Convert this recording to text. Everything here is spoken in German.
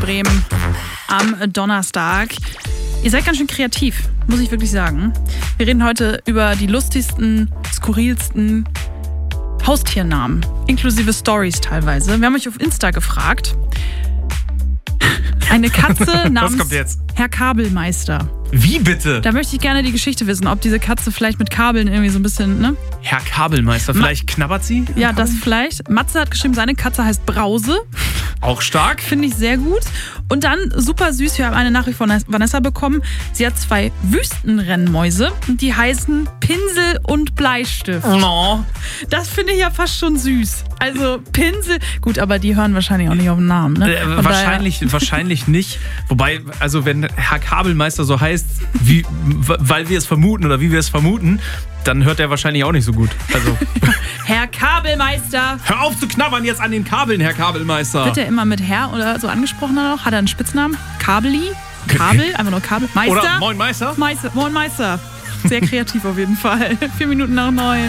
Bremen am Donnerstag. Ihr seid ganz schön kreativ, muss ich wirklich sagen. Wir reden heute über die lustigsten, skurrilsten Haustiernamen, inklusive Stories teilweise. Wir haben euch auf Insta gefragt. Eine Katze namens Herr Kabelmeister. Wie bitte? Da möchte ich gerne die Geschichte wissen, ob diese Katze vielleicht mit Kabeln irgendwie so ein bisschen, ne? Herr Kabelmeister, vielleicht knabbert sie? Ja, das vielleicht. Matze hat geschrieben, seine Katze heißt Brause. Auch stark. Finde ich sehr gut. Und dann super süß, wir haben eine Nachricht von Vanessa bekommen. Sie hat 2 Wüstenrennmäuse und die heißen Pinsel und Bleistift. Oh. Das finde ich ja fast schon süß. Also Pinsel, gut, aber die hören wahrscheinlich auch nicht auf den Namen, ne? Wahrscheinlich nicht. Wobei, also wenn Herr Kabelmeister so heißt, weil wir es vermuten oder wie wir es vermuten, dann hört er wahrscheinlich auch nicht so gut. Also Herr Kabelmeister! Hör auf zu knabbern jetzt an den Kabeln, Herr Kabelmeister! Wird er immer mit Herr oder so angesprochen noch? Hat er einen Spitznamen? Kabeli? Kabel? Einfach nur Kabel? Meister? Oder Moin Meister? Moin Meister. Sehr kreativ auf jeden Fall. 4 Minuten nach 9.